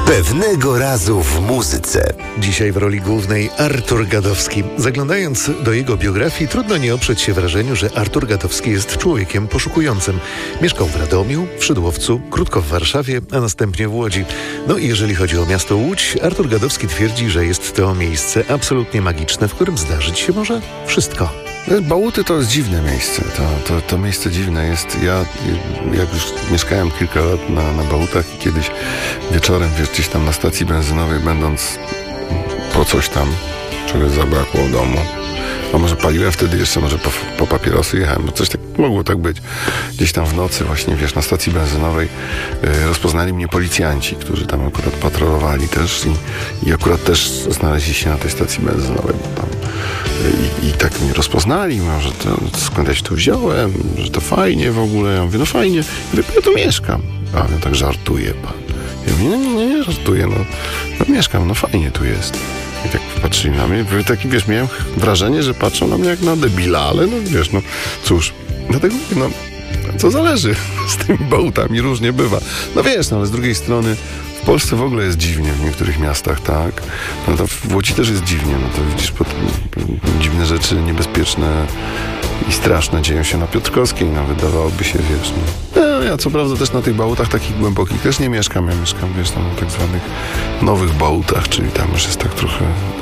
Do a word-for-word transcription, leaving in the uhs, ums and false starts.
Pewnego razu w muzyce. Dzisiaj w roli głównej Artur Gadowski. Zaglądając do jego biografii, trudno nie oprzeć się wrażeniu, że Artur Gadowski jest człowiekiem poszukującym. Mieszkał w Radomiu, w Szydłowcu, krótko w Warszawie, a następnie w Łodzi. No i jeżeli chodzi o miasto Łódź, Artur Gadowski twierdzi, że jest to miejsce absolutnie magiczne, w którym zdarzyć się może wszystko. Bałuty to jest dziwne miejsce. To, to, to miejsce dziwne jest. Ja jak już mieszkałem kilka lat na, na Bałutach i kiedyś wieczorem, wiesz, gdzieś tam na stacji benzynowej, będąc po coś tam, czegoś zabrakło w domu, a może paliłem wtedy jeszcze, może po, po papierosy jechałem, coś tak mogło tak być. Gdzieś tam w nocy właśnie, wiesz, na stacji benzynowej y, rozpoznali mnie policjanci, którzy tam akurat patrolowali też i, i akurat też znaleźli się na tej stacji benzynowej, bo tam y, i, i tak mnie rozpoznali, mówią, że to, skąd ja się tu wziąłem, że to fajnie w ogóle. Ja mówię, no fajnie, ja, mówię, ja tu mieszkam. A on tak żartuje pan. Ja mówię, nie, nie, nie żartuję, no, no mieszkam, no fajnie tu jest. I tak patrzyli na mnie, taki, wiesz, miałem wrażenie, że patrzą na mnie jak na debila, ale no wiesz, no cóż, dlatego mówię, no co zależy z tymi Bałutami, różnie bywa. No wiesz, no ale z drugiej strony w Polsce w ogóle jest dziwnie w niektórych miastach, tak? No to w Łodzi też jest dziwnie, no to widzisz, pod, dziwne rzeczy niebezpieczne i straszne dzieją się na Piotrkowskiej, no wydawałoby się, wiesz, no. no ja co prawda też na tych Bałutach takich głębokich też nie mieszkam, ja mieszkam, wiesz, tam na tak zwanych nowych Bałutach, czyli tam już jest tak trochę